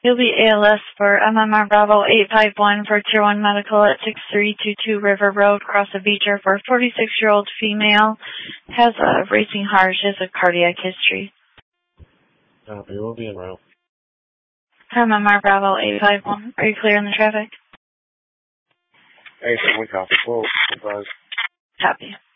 You'll be ALS for MMR Bravo 851 for Tier 1 Medical at 6322 River Road, Cross of Beecher for a 46-year-old female. Has a racing heart. She has a cardiac history. Copy. We'll be en route. MMR Bravo 851. Are you clear in the traffic? Hey, we copy. Whoa, buzz. Copy.